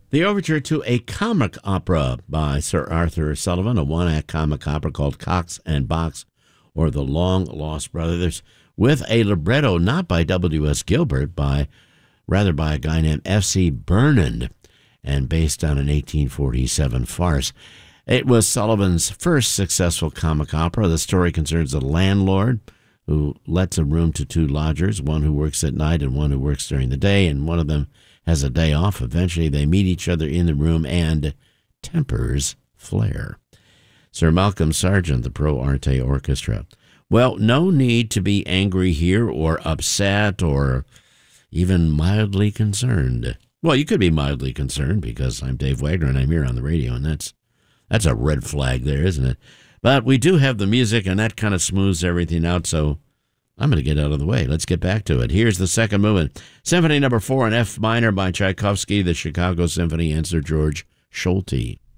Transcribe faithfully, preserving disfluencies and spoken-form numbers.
The overture to a comic opera by Sir Arthur Sullivan, a one-act comic opera called Cox and Box, or The Long Lost Brothers, with a libretto not by W S. Gilbert, by rather by a guy named F C. Burnand, and based on an eighteen forty-seven farce. It was Sullivan's first successful comic opera. The story concerns a landlord who lets a room to two lodgers, one who works at night and one who works during the day, and one of them has a day off. Eventually, they meet each other in the room, and tempers flare. Sir Malcolm Sargent, the Pro Arte Orchestra. Well, no need to be angry here or upset or even mildly concerned. Well, you could be mildly concerned because I'm Dave Wagner and I'm here on the radio, and that's that's a red flag there, isn't it? But we do have the music, and that kind of smooths everything out, so I'm going to get out of the way. Let's get back to it. Here's the second movement. Symphony number four in F minor by Tchaikovsky, the Chicago Symphony, and Sir George Solti.